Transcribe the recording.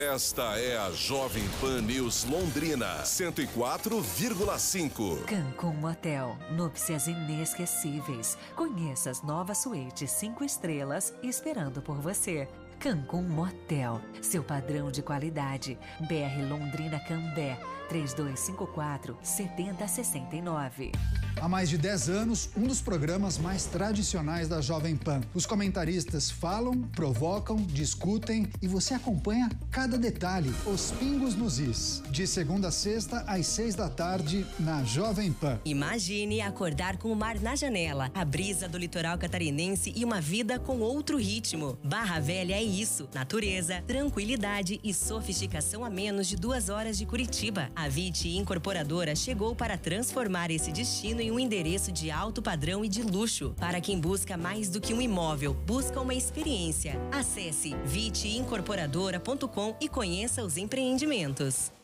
Esta é a Jovem Pan News Londrina, 104,5. Cancún Motel, núpcias inesquecíveis. Conheça as novas suítes 5 estrelas esperando por você. Cancún Motel, seu padrão de qualidade. BR Londrina Cambé, 3254-7069. Há mais de 10 anos, um dos programas mais tradicionais da Jovem Pan. Os comentaristas falam, provocam, discutem e você acompanha cada detalhe, os pingos nos is. De segunda a sexta, às 6 da tarde, na Jovem Pan. Imagine acordar com o mar na janela, a brisa do litoral catarinense e uma vida com outro ritmo. Barra Velha é isso, natureza, tranquilidade e sofisticação a menos de 2 horas de Curitiba. A Vite Incorporadora chegou para transformar esse destino em um endereço de alto padrão e de luxo. Para quem busca mais do que um imóvel, busca uma experiência. Acesse viteincorporadora.com e conheça os empreendimentos.